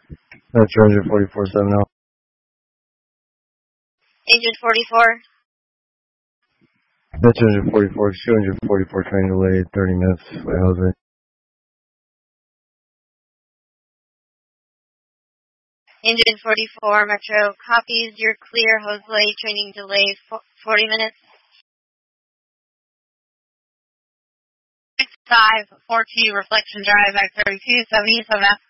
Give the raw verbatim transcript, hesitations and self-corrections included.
That's two forty-four seven oh. Engine forty-four. That's two forty-four, two forty-four train delay, thirty minutes. Jose. Engine forty-four, Metro, copies. You're clear. Jose, training delay, forty minutes. six five four two, Reflection Drive, X thirty-two, seventy-seven.